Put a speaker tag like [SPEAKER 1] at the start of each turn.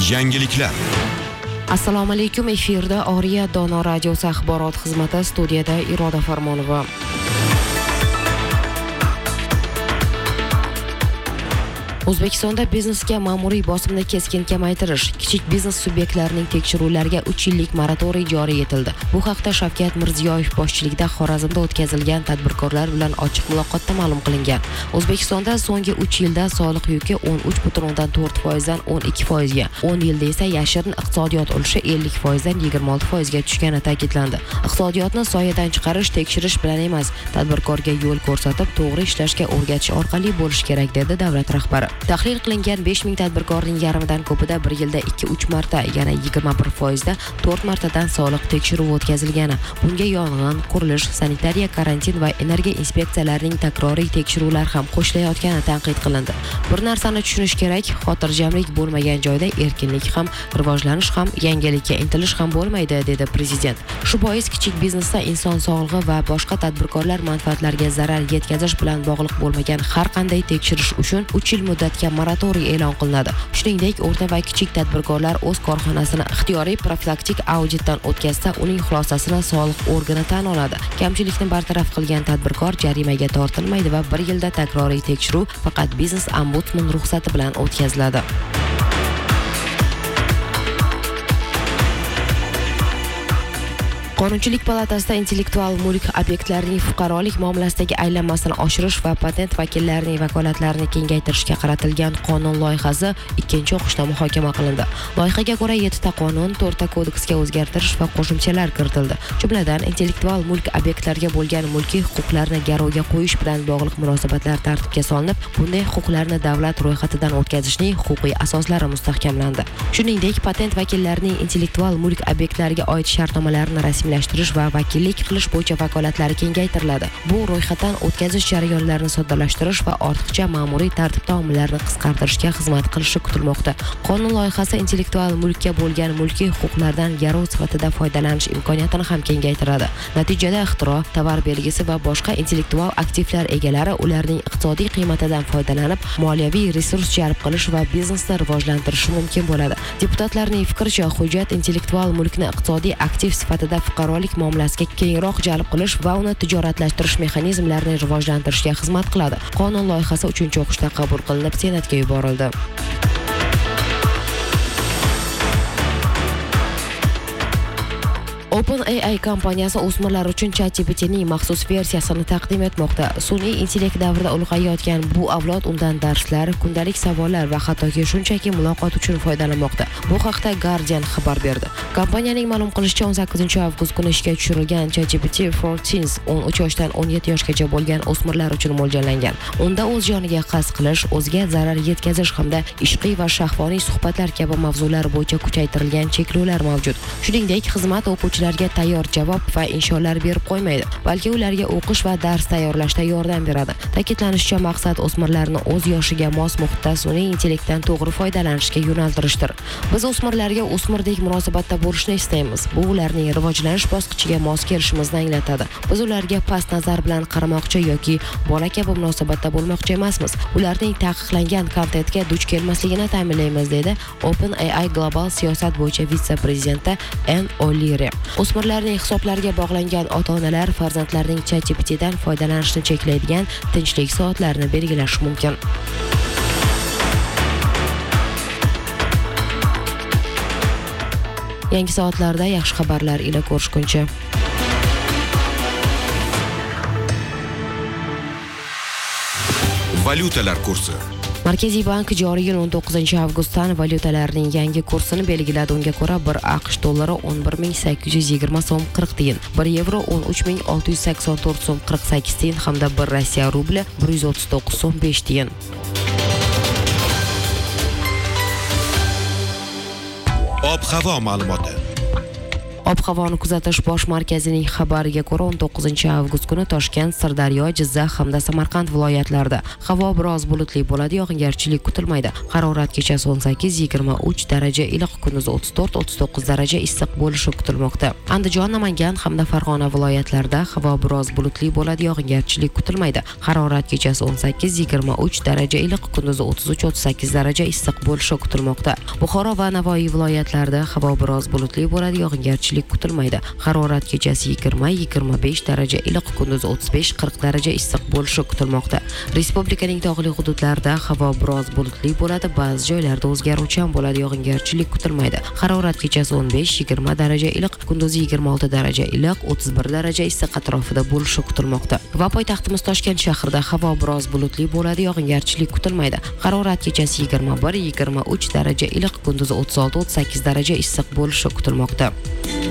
[SPEAKER 1] Yangiliklar.
[SPEAKER 2] Assalomu alaykum, efirda Oriya Dono radiosi axborot xizmati, studiyada Iroda Farmonova. O'zbekistonda biznesga ma'muriy bosimni keskin kamaytirish, kichik biznes subyektlarining tekshiruvlariga 3 yillik moratoriy joriy etildi. Bu haqda Shavkat Mirziyoyev boshchiligida Xorazmda o'tkazilgan tadbirkorlar bilan ochiq muloqotda ma'lum qilingan. O'zbekistonda so'nggi 3 yilda soliq yuki 13.4% dan 12% ga, 10 yilda esa yashirin iqtisodiyot ulushi 50% dan 26% ga tushgani ta'kidlandi. Iqtisodiyotni soyadan chiqarish, tekshirish bilan emas, tadbirkorga yo'l ko'rsatib, to'g'ri ishlashga o'rgatish orqali bo'lishi kerak, dedi davlat rahbari. Tahlil qilingan 5000 tadbirkorning yarmidan ko'pida 1 yilda 2-3 marta, yana 21% da 4 martadan soliq tekshiruvi o'tkazilgani. Bunga yong'in, qurilish, sanitariya, karantin va energiya inspeksiyalarining takroriy tekshiruvlari ham qo'shilayotgani tanqid qilindi. Bir narsani tushunish kerak, xotirjamlik bo'lmagan joyda erkinlik ham, rivojlanish ham, yangilikka intilish ham bo'lmaydi, dedi prezident. Shu bois kichik biznesda inson sog'lig'i va boshqa tadbirkorlar manfaatlariga zarar yetkazish bilan bog'liq bo'lmagan har qanday tekshirish uchun 3 yil muddatga moratoriy e'lon qilinadi. Shuningdek, o'rta va kichik tadbirkorlar o'z korxonasini ixtiyoriy profilaktik auditdan o'tkazsa, uning xulosasini soliq organi tan oladi. Kamchilikni bartaraf qilgan tadbirkor jarimaga tortilmaydi va 1 yilda takroriy tekshiruv faqat biznes ombudsman ruxsati bilan o'tkaziladi. Qonunchilik palatasida intellektual mulk obyektlarining fuqarolik muomalasidagi aylanmasini oshirish va patent vakillarining vakolatlarini kengaytirishga qaratilgan qonun loyihasi ikkinchi o'qishda muhokama qilindi. Loyihaga ko'ra 7 ta qonun, 4 ta kodeksga o'zgartirish va qo'shimchalar kiritildi. Jumladan, intellektual mulk obyektlariga bo'lgan mulkiy huquqlarni garovga qo'yish bilan bog'liq munosabatlar tartibga solinib, bunday huquqlarni davlat ro'yxatidan o'tkazishning huquqiy asoslari mustahkamlandi. Shuningdek, patent vakillarining intellektual mulk obyektlariga oid shartnomalarini rasmiylashtirish va vakillik qilish bo'yicha vakolatlari kengaytiriladi. Bu ro'yxatdan o'tkazish jarayonlarini soddalashtirish va ortiqcha ma'muriy tartib taomillarini qisqartirishga xizmat qilishi kutilmoqda. Qonun loyihasi intellektual mulkka bo'lgan mulkiy huquqlardan garov sifatida foydalanish imkoniyatini ham kengaytiradi. Natijada ixtiro, tovar belgisi va boshqa intellektual aktivlar egalari ularning iqtisodiy qiymatidan foydalanib, moliyaviy resurs jalb qilish va biznesni rivojlantirishi mumkin bo'ladi. Deputatlarning fikricha, hujjat intellektual mulkni iqtisodiy aktiv sifatida fuqarolik muomalasiga kengroq jalb qilish va uni tijoratlashtirish mexanizmlarini rivojlantirishga xizmat qiladi. Qonun loyihasi 3-o'qishda qabul qilinib, Senatga yuborildi. OpenAI kompaniyasi o'smirlar uchun ChatGPTning maxsus versiyasini taqdim etmoqda. Sun'iy intellekt davrida ulg'ayayotgan bu avlod undan darslar, kundalik savollar va hattoki shunchaki muloqot uchun foydalanmoqda. Bu haqda Guardian xabar berdi. Kompaniyaning ma'lum qilishicha, 18-avgust kuni ishga tushirilgan ChatGPT 14 13 yoshdan 17 yoshgacha bo'lgan o'smirlar uchun mo'ljallangan. Unda o'z joniga qasd qilish, o'zga zarar yetkazish hamda ishqiy va shahvoniy suhbatlar kabi mavzular bo'yicha kuchaytirilgan cheklovlar mavjud. Shuningdek, xizmat o'quvchilarga tayyor javob va insholar berib qo'ymaydi, balki ularga o'qish va dars tayyorlashda yordam beradi. Ta'kidlanishicha, maqsad o'smirlarni o'z yoshiga mos muhitda sun'iy intellektdan to'g'ri foydalanishga yo'naltirishdir. Biz o'smirlarga o'smirdek munosabatda bo'lishni istaymiz. Bu ularning rivojlanish bosqichiga mos kelishimizni anglatadi. Biz ularga past nazar bilan qaramoqchi yoki bola kabi munosabatda bo'lmoqchi emasmiz. Ularning taqiqlangan kontentga duch kelmasligini ta'minlaymiz, dedi OpenAI global siyosat bo'yicha vitse-prezidenti Ann O'Leary. O'smirlarning hisoblariga bog'langan ota-onalar farzandlarining ChatGPTdan foydalanishni cheklaydigan tinchlik soatlarini belgilashi mumkin. Yangi soatlarda yaxshi xabarlar ila ko'rishguncha.
[SPEAKER 1] Valyutalar kursi.
[SPEAKER 2] Markaziy bank joriy yil 19-avgustdan valyutalarning yangi kursini belgiladi. Unga ko'ra 1 AQSh dollari 11.820 so'm 40 tiyin, 1 yevro 13.684 so'm 48 tiyin hamda 1 Rossiya rubli 139 so'm 5 tiyin.
[SPEAKER 1] Ob-havo ma'lumoti.
[SPEAKER 2] Ob-havoni kuzatish bosh markazining xabariga ko'ra 19 avgust kuni Toshkent, Sirdaryo, Jizzax hamda Samarqand viloyatlarida havo biroz bulutli bo'ladi, yog'ingarchilik kutilmaydi. Harorat kechasi 18-23 daraja, iliq kunduzi 34-39 daraja issiq bo'lishi kutilmoqda. Andijon, Namangan hamda Farg'ona viloyatlarida havo biroz bulutli bo'ladi, yog'ingarchilik kutilmaydi. Harorat kechasi 18-23 daraja, iliq kunduzi 33-38 daraja issiq bo'lishi kutilmoqda. Buxoro va Navoiy viloyatlarida havo biroz bulutli bo'ladi, yog'ingarchilik kutilmaydi. Harorat kechasi 20-25 daraja, iliq kunduzi 35-40 daraja issiq bo'lishi kutilmoqda. Respublikaning tog'li hududlarida havo biroz bulutli bo'ladi, ba'zi joylarda o'zgaruvchan bo'ladi, yog'ingarchilik kutilmaydi. Harorat kechasi 15-20 daraja, iliq kunduzi 26 daraja, iliq 31 daraja issiq atrofida bo'lishi kutilmoqda. Va poytaxtimiz Toshkent shahrida havo biroz bulutli bo'ladi, yog'ingarchilik kutilmaydi. Harorat kechasi 21-23 daraja, iliq kunduzi 36-38 daraja issiq bo'lishi kutilmoqda.